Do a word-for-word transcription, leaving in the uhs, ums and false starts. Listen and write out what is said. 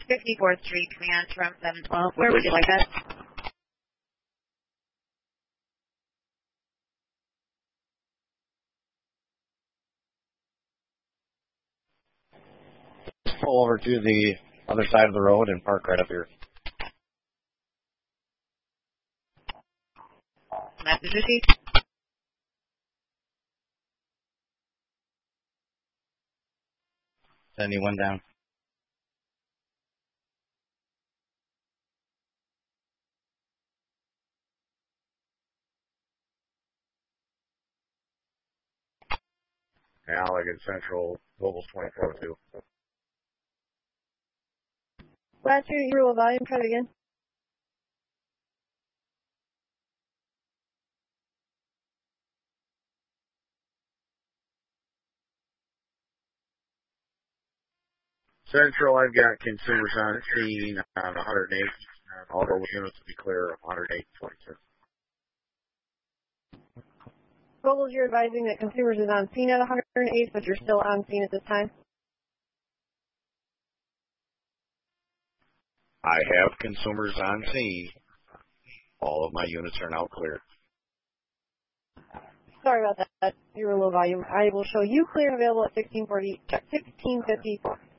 fifty-fourth Street, command from seven twelve. Where would you like that? Pull over to the other side of the road and park right up here. Message received. Send you one down. Allegan Central, Global's twenty-four two. Last year, you roll volume, try it again. Central, I've got consumers on scene on one hundred eight. All those units to be clear of one hundred eight twenty-two. Global's, you're advising that consumers is on scene at one hundred eight, but you're still on scene at this time. I have consumers on scene. All of my units are now clear. Sorry about that. You were low volume. I will show you clear and available at sixteen forty, sixteen fifty-four.